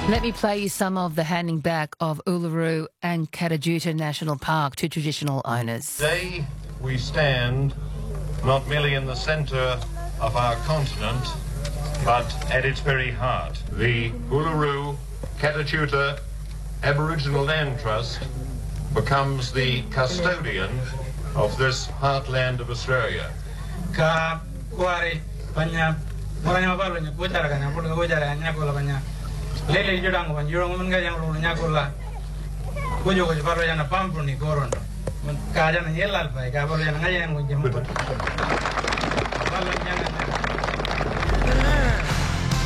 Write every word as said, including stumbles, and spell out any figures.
Let me play you some of the handing back of Uluru and Katajuta National Park to traditional owners. Today we stand not merely in the centre of our continent, but at its very heart. The Uluru Katajuta Aboriginal Land Trust becomes the custodian of this heartland of Australia. Ka kuari banyak orang yang baru banyak bicara kan, apa yang bicara hanya kalau banyak lele jurang banyak jurang mungkin yang lu banyak kalau kujo kujo baru yang apa pun ni koron, kajian yang elal baik, baru yang ngaji yang kujo baru yang